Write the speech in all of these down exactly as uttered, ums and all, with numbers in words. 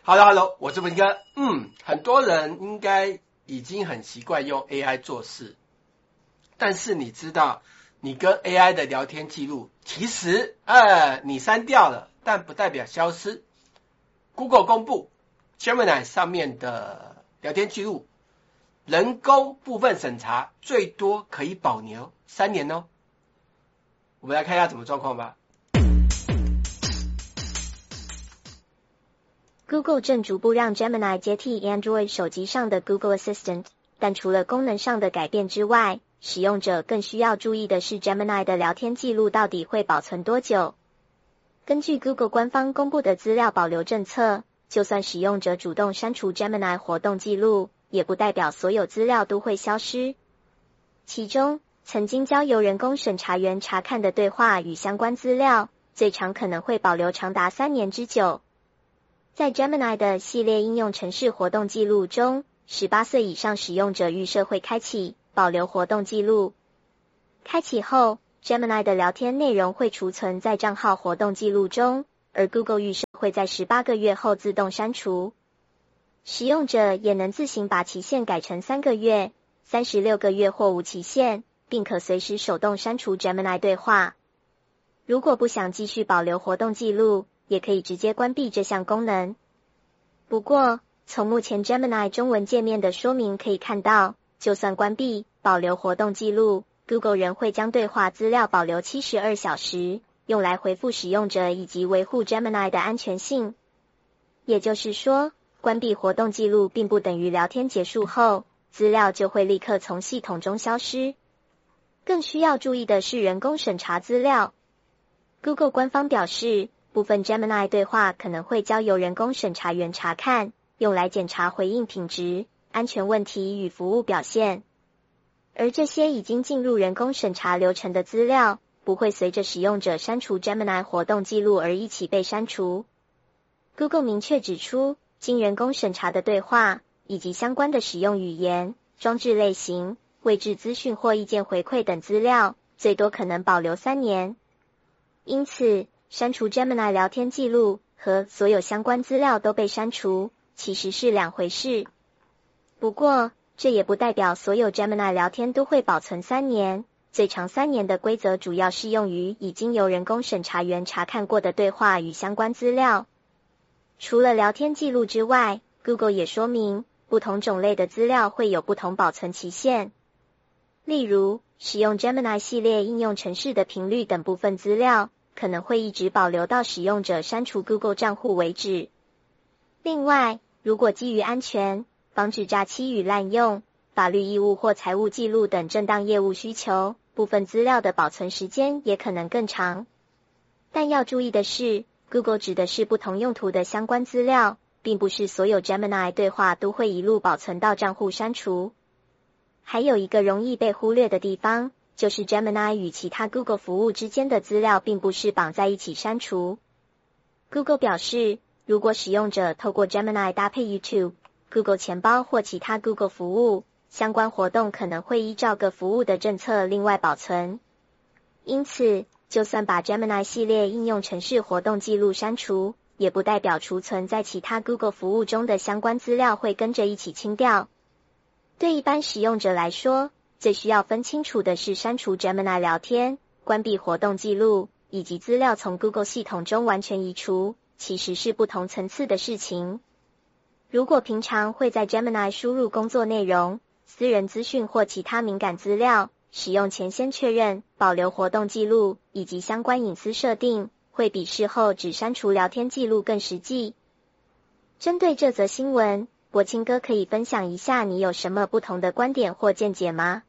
Hello Hello， 我是文哥。嗯，很多人应该已经很习惯用 A I 做事，但是你知道，你跟 A I 的聊天记录，其实呃你删掉了，但不代表消失。Google 公布 Gemini 上面的聊天记录，人工部分审查最多可以保留三年哦。我们来看一下怎么状况吧。 Google 正逐步让 Gemini 接替 Android 手机上的 Google Assistant， 但除了功能上的改变之外，使用者更需要注意的是 Gemini 的聊天记录到底会保存多久。根据 Google 官方公布的资料保留政策，就算使用者主动删除 Gemini 活动记录，也不代表所有资料都会消失。其中，曾经交由人工审查员查看的对话与相关资料，最长可能会保留长达三年之久。在 Gemini 的系列应用程式活动记录中，十八岁以上使用者预设会开启保留活动记录。开启后 ，Gemini 的聊天内容会储存在账号活动记录中，而 Google 预设会在十八个月后自动删除。使用者也能自行把期限改成三个月、三十六个月或无期限，并可随时手动删除 Gemini 对话。如果不想继续保留活动记录，也可以直接关闭这项功能。不过，从目前 Gemini 中文界面的说明可以看到，就算关闭保留活动记录， Google 仍会将对话资料保留七十二小时，用来回复使用者以及维护 Gemini 的安全性。也就是说，关闭活动记录并不等于聊天结束后，资料就会立刻从系统中消失。更需要注意的是人工审查资料。Google 官方表示，部分 Gemini 对话可能会交由人工审查员查看，用来检查回应品质、安全问题与服务表现。而这些已经进入人工审查流程的资料，不会随着使用者删除 Gemini 活动记录而一起被删除。Google 明确指出，经人工审查的对话，以及相关的使用语言、装置类型、位置资讯或意见回馈等资料，最多可能保留三年。因此，删除 Gemini 聊天记录和所有相关资料都被删除，其实是两回事。不过，这也不代表所有 Gemini 聊天都会保存三年，最长三年的规则主要适用于已经由人工审查员查看过的对话与相关资料。除了聊天记录之外， Google 也说明，不同种类的资料会有不同保存期限。例如，使用 Gemini 系列应用程式的频率等部分资料，可能会一直保留到使用者删除 Google 账户为止。另外，如果基于安全、防止诈欺与滥用、法律义务或财务记录等正当业务需求，部分资料的保存时间也可能更长。但要注意的是， Google 指的是不同用途的相关资料，并不是所有 Gemini 对话都会一路保存到账户删除。还有一个容易被忽略的地方，就是 Gemini 与其他 Google 服务之间的资料并不是绑在一起删除。Google 表示，如果使用者透过 Gemini 搭配 YouTube、Google 钱包或其他 Google 服务，相关活动可能会依照各服务的政策另外保存。因此，就算把 Gemini 系列应用程式活动记录删除，也不代表储存在其他 Google 服务中的相关资料会跟着一起清掉。对一般使用者来说，最需要分清楚的是删除 Gemini 聊天、关闭活动记录，以及资料从 Google 系统中完全移除，其实是不同层次的事情。如果平常会在 Gemini 输入工作内容、私人资讯或其他敏感资料，使用前先确认、保留活动记录以及相关隐私设定，会比事后只删除聊天记录更实际。针对这则新闻，博清哥可以分享一下你有什么不同的观点或见解吗？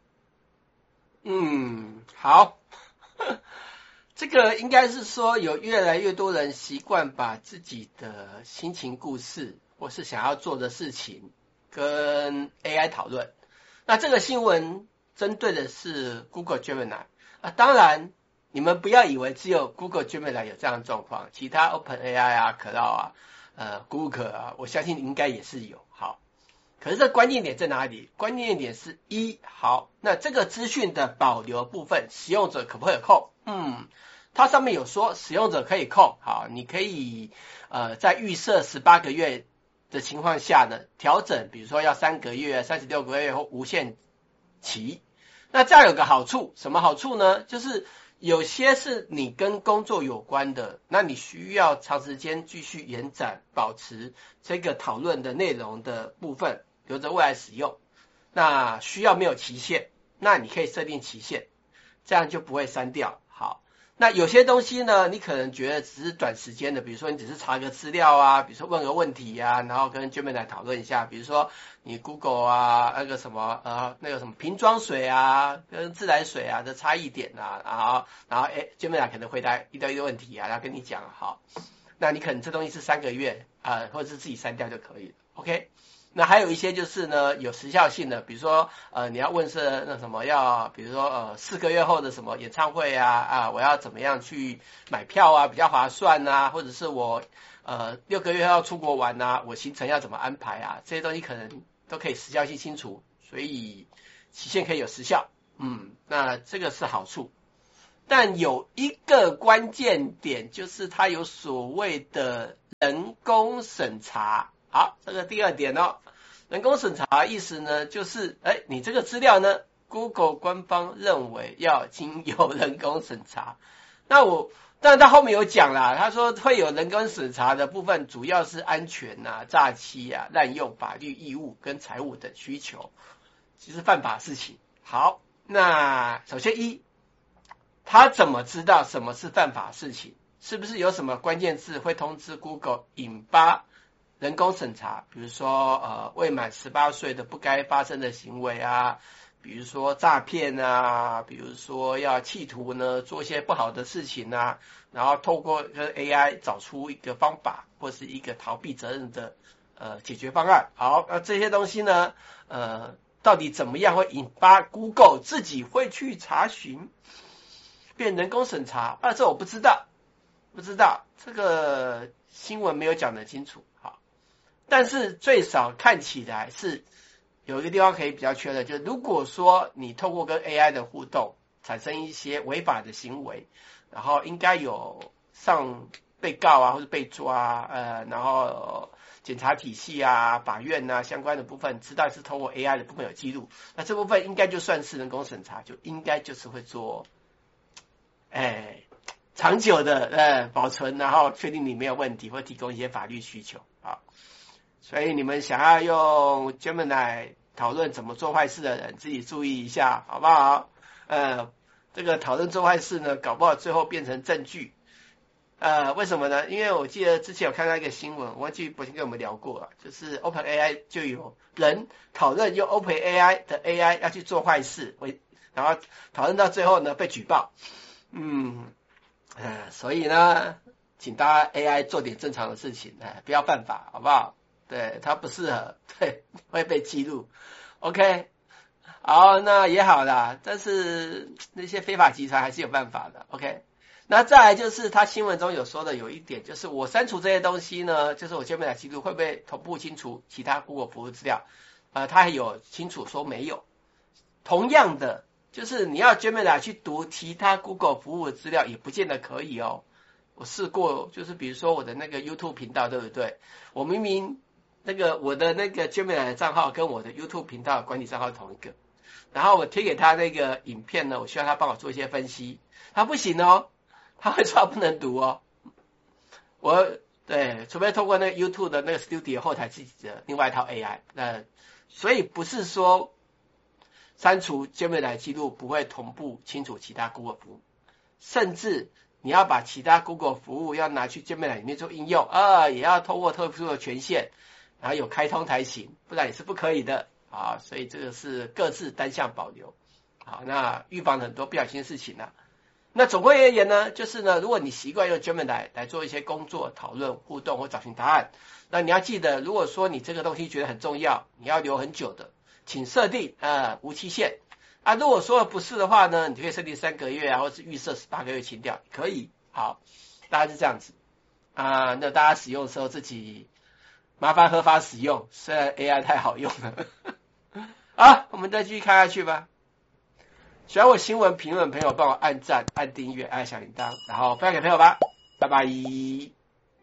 嗯，好。这个应该是说有越来越多人习惯把自己的心情故事或是想要做的事情跟 A I 讨论。那这个新闻针对的是 Google Gemini 啊，当然你们不要以为只有 Google Gemini 有这样的状况，其他 OpenAI 啊、Cloud 啊、呃 Google 啊，我相信应该也是有。好，可是这关键点在哪里？关键点是一，好，那这个资讯的保留部分，使用者可不可以控？嗯，它上面有说使用者可以控，好，你可以呃在预设十八个月的情况下呢，调整，比如说要三个月、三十六个月或无限期。那这样有个好处，什么好处呢？就是有些是你跟工作有关的，那你需要长时间继续延展，保持这个讨论的内容的部分留着未来使用。那需要没有期限，那你可以设定期限，这样就不会删掉。好，那有些东西呢，你可能觉得只是短时间的，比如说你只是查个资料啊，比如说问个问题啊，然后跟 Gemini 讨论一下，比如说你 Google 啊，那个什么呃那个什么瓶装水啊跟自来水啊的差异点啊，然后然后诶 Gemini 可能回答一堆一堆问题啊，然后跟你讲好，那你可能这东西是三个月啊、呃，或者是自己删掉就可以了 ，OK。那还有一些就是呢，有时效性的，比如说呃，你要问是那什么要，比如说呃，四个月后的什么演唱会啊啊，我要怎么样去买票啊，比较划算啊，或者是我呃六个月要出国玩啊，我行程要怎么安排啊，这些东西可能都可以时效性清楚，所以期限可以有时效，嗯，那这个是好处。但有一个关键点，就是它有所谓的人工审查。好，这个第二点哦，人工审查意思呢，就是哎，你这个资料呢 ，Google 官方认为要经由人工审查。那我当然他后面有讲啦，他说会有人工审查的部分，主要是安全啊、诈欺啊、滥用法律义务跟财务等需求，其实犯法事情。好，那首先一，他怎么知道什么是犯法事情？是不是有什么关键字会通知 Google 引发人工审查，比如说呃未满十八岁的不该发生的行为啊，比如说诈骗啊，比如说要企图呢做一些不好的事情啊，然后透过跟 A I 找出一个方法或是一个逃避责任的呃解决方案。好，那这些东西呢呃到底怎么样会引发 Google 自己会去查询变人工审查啊？这我不知道，不知道，这个新闻没有讲得清楚。好。但是最少看起来是有一个地方可以比较确认，就是如果说你透过跟 A I 的互动产生一些违法的行为，然后应该有上被告啊或者被抓呃，然后检察体系啊、法院啊相关的部分知道是透过 A I 的部分有记录，那这部分应该就算是人工审查，就应该就是会做哎长久的呃保存，然后确定你没有问题，或提供一些法律需求啊。所以你们想要用 Gemini 讨论怎么做坏事的人，自己注意一下，好不好？呃，这个讨论做坏事呢，搞不好最后变成证据。呃，为什么呢？因为我记得之前有看到一个新闻，我忘记博兴跟我们聊过了，就是 OpenAI 就有人讨论用 OpenAI 的 A I 要去做坏事，然后讨论到最后呢被举报。嗯，呃，所以呢，请大家 A I 做点正常的事情，哎，不要犯法，好不好？对，它不适合，对，会被记录。OK， 好，那也好啦，但是那些非法集团还是有办法的。OK， 那再来就是他新闻中有说的有一点，就是我删除这些东西呢，就是我 Gemini 记录会不会同步清除其他 Google 服务资料？呃，他还有清楚说没有。同样的，就是你要 Gemini 去读其他 Google 服务的资料，也不见得可以哦。我试过，就是比如说我的那个 YouTube 频道，对不对？我明明那个我的那个 Gemini 的账号跟我的 YouTube 频道的管理账号同一个，然后我贴给他那个影片呢，我需要他帮我做一些分析，他不行哦，他会说不能读哦。我对，除非透过那个 YouTube 的那个 Studio 后台自己的另外一套 A I， 那所以不是说删除 Gemini 记录不会同步清楚其他 Google 服务，甚至你要把其他 Google 服务要拿去 Gemini 里面做应用啊，也要透过特殊的权限。然后有开通才行，不然也是不可以的啊，所以这个是各自单项保留，好，那预防很多不小心的事情啊。那总归而言呢，就是呢，如果你习惯用 Gemini 来做一些工作、讨论、互动或找寻答案，那你要记得，如果说你这个东西觉得很重要，你要留很久的，请设定呃无期限啊。如果说不是的话呢，你就可以设定三个月啊，或是预设十八个月清掉，可以。好，大概是这样子啊。那大家使用的时候自己麻烦合法使用，虽然 A I 太好用了。好，我们再继续看下去吧。喜欢我新闻评论的朋友，帮我按赞、按订阅、按小铃铛，然后分享给朋友吧。拜拜。